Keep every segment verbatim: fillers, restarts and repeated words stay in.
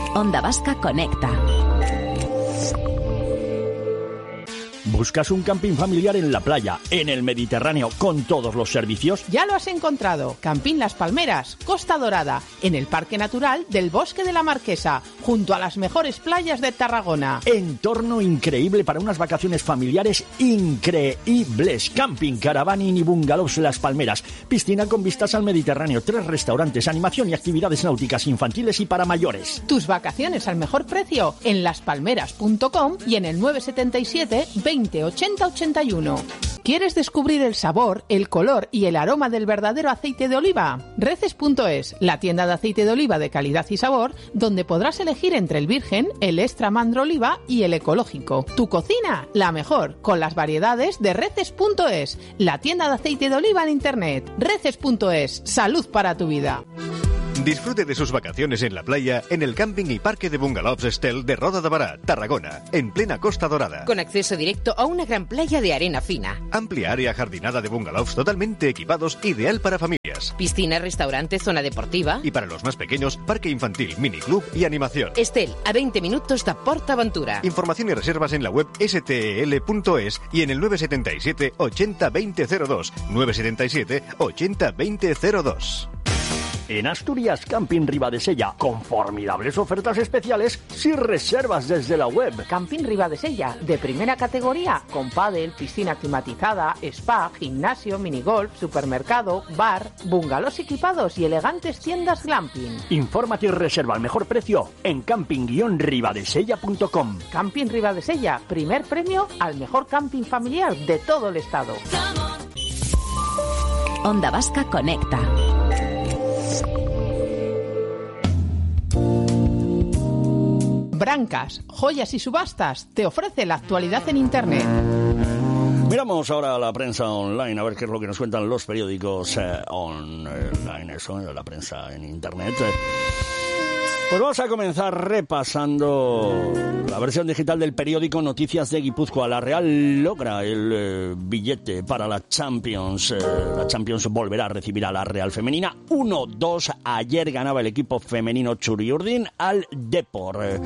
Onda Vasca Conecta. ¿Buscas un camping familiar en la playa, en el Mediterráneo, con todos los servicios? Ya lo has encontrado. Camping Las Palmeras, Costa Dorada, en el Parque Natural del Bosque de la Marquesa, junto a las mejores playas de Tarragona. Entorno increíble para unas vacaciones familiares increíbles. Camping, caravaning y bungalows Las Palmeras. Piscina con vistas al Mediterráneo, tres restaurantes, animación y actividades náuticas infantiles y para mayores. Tus vacaciones al mejor precio en las palmeras punto com y en el nueve siete siete, veinte, ochenta, ochenta y uno. ¿Quieres descubrir el sabor, el color y el aroma del verdadero aceite de oliva? Reces punto es, la tienda de aceite de oliva de calidad y sabor, donde podrás elegir entre el virgen, el extra mandro oliva y el ecológico. Tu cocina, la mejor, con las variedades de Reces punto es, la tienda de aceite de oliva en internet. Reces punto es, salud para tu vida. Disfrute de sus vacaciones en la playa en el camping y parque de bungalows Estel de Roda de Bará, Tarragona, en plena Costa Dorada. Con acceso directo a una gran playa de arena fina. Amplia área jardinada de bungalows totalmente equipados, ideal para familias. Piscina, restaurante, zona deportiva. Y para los más pequeños, parque infantil, miniclub y animación. Estel, a veinte minutos de PortAventura. Información y reservas en la web ese te e ele punto es y en el nueve siete siete, ochenta, veinte cero dos. nueve siete siete, ochenta, veinte cero dos. En Asturias, Camping Ribadesella, con formidables ofertas especiales si reservas desde la web. Camping Ribadesella, de primera categoría, con pádel, piscina climatizada, spa, gimnasio, minigolf, supermercado, bar, bungalows equipados y elegantes tiendas glamping. Infórmate y reserva al mejor precio en camping guion ribadesella punto com. Camping Ribadesella, primer premio al mejor camping familiar de todo el estado. Onda Vasca Conecta. Brancas, joyas y subastas te ofrece la actualidad en internet. Miramos ahora la prensa online, a ver qué es lo que nos cuentan los periódicos eh, online, eso, la prensa en internet. Pues vamos a comenzar repasando la versión digital del periódico Noticias de Guipúzcoa. La Real logra el eh, billete para la Champions. Eh, la Champions volverá a recibir a la Real Femenina. uno dos. Ayer ganaba el equipo femenino Txuri-Urdin al Depor. Eh,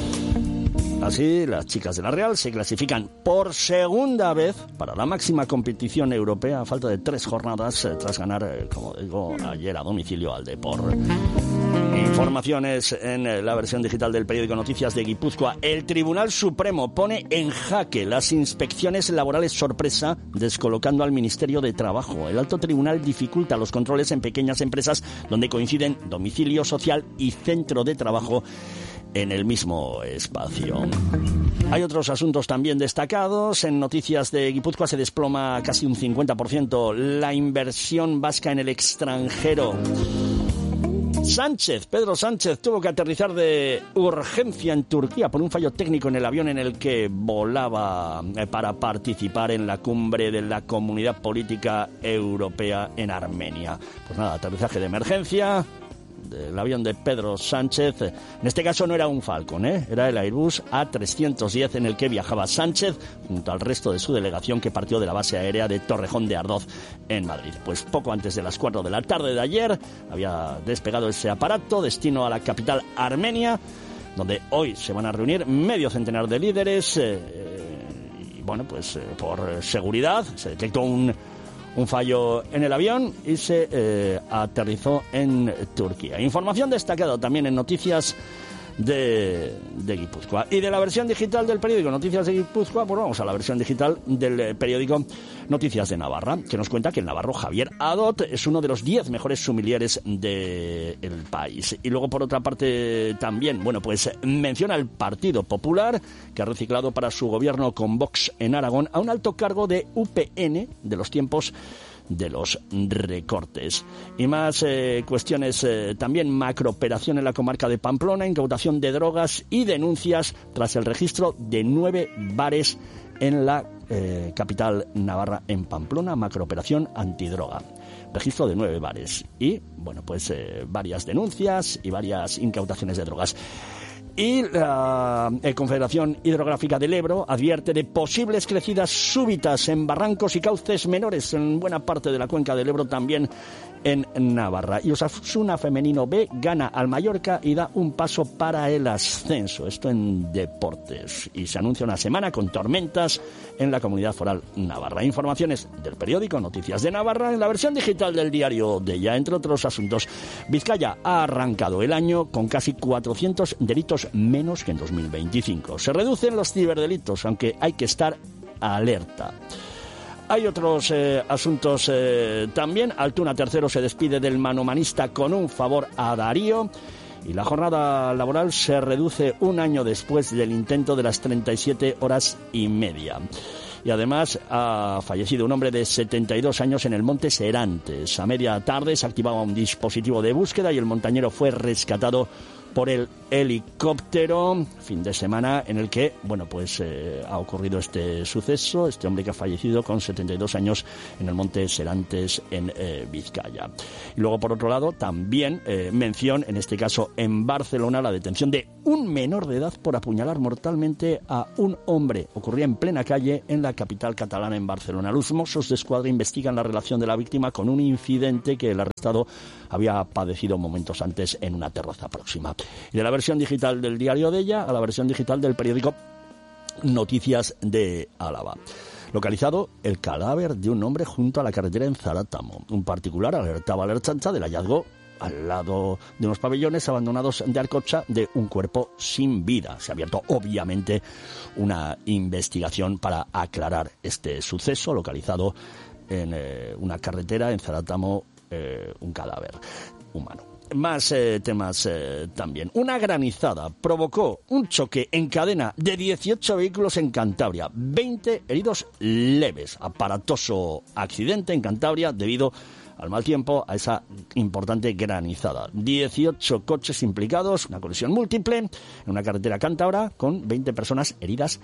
Así, las chicas de la Real se clasifican por segunda vez para la máxima competición europea a falta de tres jornadas eh, tras ganar, eh, como digo, ayer a domicilio al Depor. Informaciones en eh, la versión digital del periódico Noticias de Guipúzcoa. El Tribunal Supremo pone en jaque las inspecciones laborales sorpresa, descolocando al Ministerio de Trabajo. El Alto Tribunal dificulta los controles en pequeñas empresas donde coinciden domicilio social y centro de trabajo en el mismo espacio. Hay otros asuntos también destacados. En Noticias de Guipúzcoa se desploma casi un cincuenta por ciento la inversión vasca en el extranjero. Sánchez, Pedro Sánchez, tuvo que aterrizar de urgencia en Turquía por un fallo técnico en el avión en el que volaba para participar en la cumbre de la Comunidad Política Europea en Armenia. Pues nada, aterrizaje de emergencia del avión de Pedro Sánchez. En este caso no era un Falcon, ¿eh? Era el Airbus A trescientos diez en el que viajaba Sánchez junto al resto de su delegación que partió de la base aérea de Torrejón de Ardoz en Madrid. Pues poco antes de las cuatro de la tarde de ayer había despegado ese aparato destino a la capital Armenia, donde hoy se van a reunir medio centenar de líderes eh, y bueno, pues eh, por seguridad se detectó un Un fallo en el avión y se eh, aterrizó en Turquía. Información destacada también en Noticias de, de Guipúzcoa. Y de la versión digital del periódico Noticias de Guipúzcoa, pues vamos a la versión digital del periódico Noticias de Navarra, que nos cuenta que el navarro Javier Adot es uno de los diez mejores sumilieres del país. Y luego, por otra parte, también, bueno, pues menciona el Partido Popular, que ha reciclado para su gobierno con Vox en Aragón a un alto cargo de U P N de los tiempos de los recortes. Y más eh, cuestiones eh, también, macrooperación en la comarca de Pamplona, incautación de drogas y denuncias tras el registro de nueve bares en la eh, capital navarra, en Pamplona, macrooperación antidroga. Registro de nueve bares y, bueno, pues eh, varias denuncias y varias incautaciones de drogas. Y la eh, Confederación Hidrográfica del Ebro advierte de posibles crecidas súbitas en barrancos y cauces menores en buena parte de la cuenca del Ebro, también en Navarra. Y Osasuna Femenino B gana al Mallorca y da un paso para el ascenso. Esto en deportes. Y se anuncia una semana con tormentas en la Comunidad Foral Navarra. Informaciones del periódico Noticias de Navarra en la versión digital del diario de ella. Entre otros asuntos, Vizcaya ha arrancado el año con casi cuatrocientos delitos menos que en dos mil veinticinco. Se reducen los ciberdelitos, aunque hay que estar alerta. Hay otros eh, asuntos eh, también. Altuna Tercero se despide del manomanista con un favor a Darío. Y la jornada laboral se reduce un año después del intento de las treinta y siete horas y media. Y además ha fallecido un hombre de setenta y dos años en el Monte Serantes. A media tarde se activaba un dispositivo de búsqueda y el montañero fue rescatado por el helicóptero. Fin de semana en el que, bueno, pues eh, ha ocurrido este suceso, este hombre que ha fallecido con setenta y dos años en el Monte Serantes en eh, Vizcaya. Y luego, por otro lado, también eh, mención, en este caso en Barcelona, la detención de un menor de edad por apuñalar mortalmente a un hombre. Ocurría en plena calle en la capital catalana, en Barcelona. Los Mossos d'Esquadra investigan la relación de la víctima con un incidente que el arrestado había padecido momentos antes en una terraza próxima. Y de la versión digital del diario de ella a la versión digital del periódico Noticias de Álava. Localizado el cadáver de un hombre junto a la carretera en Zarátamo. Un particular alertaba a la Ertzaintza del hallazgo al lado de unos pabellones abandonados de Arcocha de un cuerpo sin vida. Se ha abierto obviamente una investigación para aclarar este suceso, localizado en eh, una carretera en Zarátamo, eh, un cadáver humano. Más eh, temas eh, también. Una granizada provocó un choque en cadena de dieciocho vehículos en Cantabria. veinte heridos leves. Aparatoso accidente en Cantabria debido al mal tiempo, a esa importante granizada. dieciocho coches implicados, una colisión múltiple en una carretera cántabra con veinte personas heridas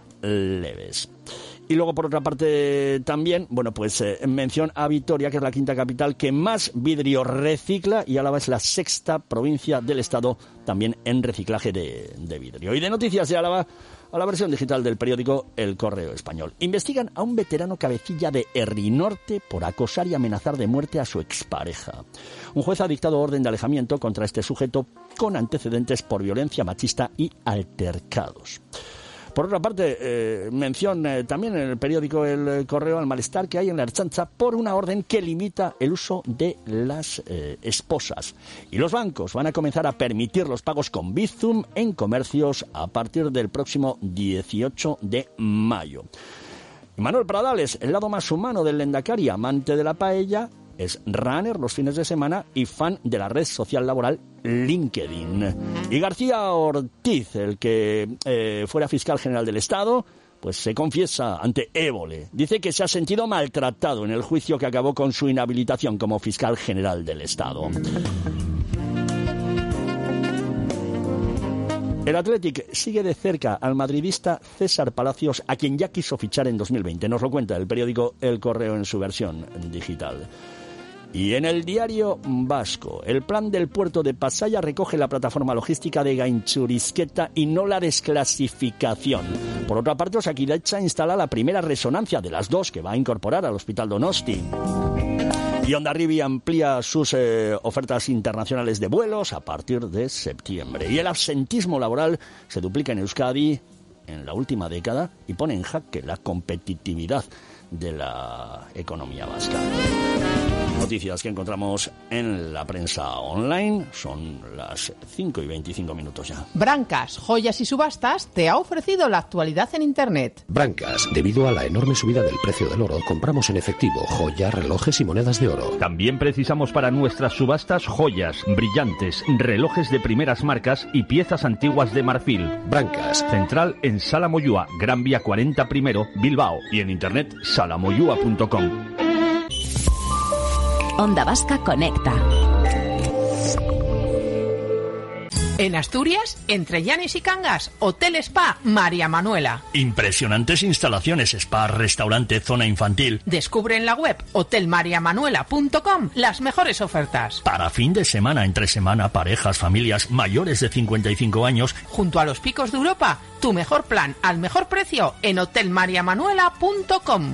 leves. Y luego, por otra parte, también, bueno, pues eh, mención a Vitoria, que es la quinta capital que más vidrio recicla, y Álava es la sexta provincia del estado también en reciclaje de, de vidrio. Y de Noticias de Álava a la versión digital del periódico El Correo Español. Investigan a un veterano cabecilla de Herrinorte por acosar y amenazar de muerte a su expareja. Un juez ha dictado orden de alejamiento contra este sujeto con antecedentes por violencia machista y altercados. Por otra parte, eh, mención eh, también en el periódico El Correo al malestar que hay en la Ertzaintza por una orden que limita el uso de las eh, esposas. Y los bancos van a comenzar a permitir los pagos con Bizum en comercios a partir del próximo dieciocho de mayo. Y Manuel Pradales, el lado más humano del Lehendakari, amante de la paella, es runner los fines de semana y fan de la red social laboral LinkedIn. Y García Ortiz, el que eh, fuera fiscal general del Estado, pues se confiesa ante Évole. Dice que se ha sentido maltratado en el juicio que acabó con su inhabilitación como fiscal general del Estado. El Athletic sigue de cerca al madridista César Palacios, a quien ya quiso fichar en dos mil veinte. Nos lo cuenta el periódico El Correo en su versión digital. Y en el diario vasco, el plan del puerto de Pasaia recoge la plataforma logística de Gaintxurizketa y no la desclasificación. Por otra parte, Osakidetza instala la primera resonancia de las dos que va a incorporar al Hospital Donosti. Y Hondarribia amplía sus eh, ofertas internacionales de vuelos a partir de septiembre. Y el absentismo laboral se duplica en Euskadi en la última década y pone en jaque la competitividad de la economía vasca. Noticias que encontramos en la prensa online. Son las cinco y veinticinco minutos ya. Brancas, Joyas y Subastas te ha ofrecido la actualidad en Internet. Brancas, debido a la enorme subida del precio del oro, compramos en efectivo joyas, relojes y monedas de oro. También precisamos para nuestras subastas joyas, brillantes, relojes de primeras marcas y piezas antiguas de marfil. Brancas. Central en Sala Moyúa, Gran Vía cuarenta primero, Bilbao. Y en internet salamoyua punto com. Onda Vasca Conecta. En Asturias, entre Llanes y Cangas, Hotel Spa María Manuela. Impresionantes instalaciones, spa, restaurante, zona infantil. Descubre en la web hotel maria manuela punto com las mejores ofertas. Para fin de semana, entre semana, parejas, familias mayores de cincuenta y cinco años. Junto a los picos de Europa, tu mejor plan al mejor precio en hotel maria manuela punto com.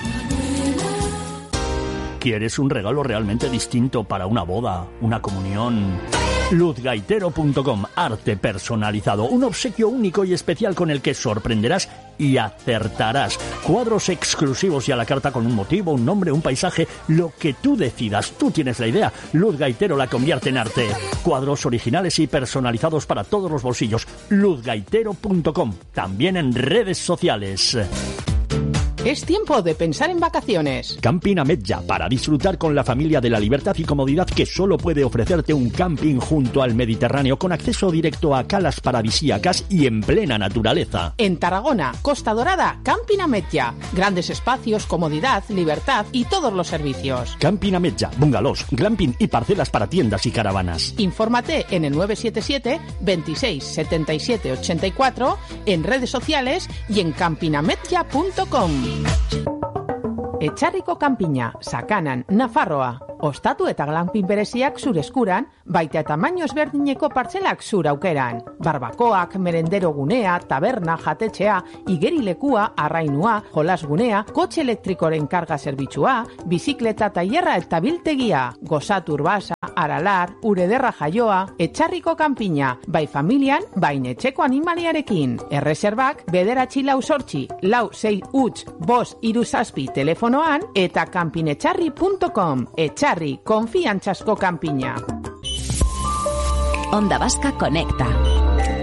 ¿Quieres un regalo realmente distinto para una boda, una comunión? luz gaitero punto com, arte personalizado, un obsequio único y especial con el que sorprenderás y acertarás. Cuadros exclusivos y a la carta con un motivo, un nombre, un paisaje, lo que tú decidas. Tú tienes la idea. Luz Gaitero la convierte en arte. Cuadros originales y personalizados para todos los bolsillos. luz gaitero punto com, también en redes sociales. Es tiempo de pensar en vacaciones. Camping Ametlla, para disfrutar con la familia de la libertad y comodidad que solo puede ofrecerte un camping junto al Mediterráneo, con acceso directo a calas paradisíacas y en plena naturaleza. En Tarragona, Costa Dorada, Camping Ametlla. Grandes espacios, comodidad, libertad y todos los servicios. Camping Ametlla, bungalows, glamping y parcelas para tiendas y caravanas. Infórmate en el nueve siete siete, veintiséis, setenta y siete, ochenta y cuatro, en redes sociales y en camping ametlla punto com. Etxarriko kanpina, Sakanan, Nafarroa. Ostatu eta glampin bereziak zure eskuran, baita tamaino ezberdineko partzelak zure aukeran. Barbakoak, merendero gunea, taberna, jatetxea, igerilekua, arrainua, jolasgunea, kotxe elektrikoren karga zerbitzua, bizikleta tailerra eta biltegia, gozatu urbasa, aralar, urederra jaioa, Etxarriko kanpina, bai familian, bai etxeko animaliarekin. Erreserbak, bederatzi lau sortzi, lau sei huts, bost hiru zazpi telefonoan, eta campinetxarri punto com. Etxarri, konfiantzazko kanpina. Onda Vasca Conecta.